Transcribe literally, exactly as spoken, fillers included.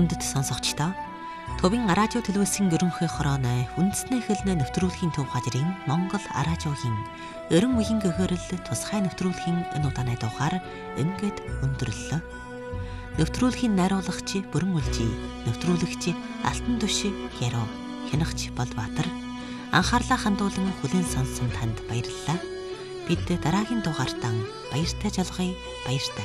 Хүндэт сонсогчдоо Төвийн радио төлөвлөсөн ерөнхий хорооны үндэсний хэлний нэвтрүүлгийн төв газрын Монгол радиогийн ерөн үеийн гөхөөрөл тусгай нэвтрүүлгийн энэ удааны дугаар ингээд өндөрлөө. Нэвтрүүлгийн найруулагч Бүрэн Үлжий, нэвтрүүлэгч Алтан Түши Яруу, хянагч Болбаатар анхаарлаа хандуулан хүлээн сонссон танд баярлалаа. Бид дараагийн дугаартаа баяртай жалгая, баяртай.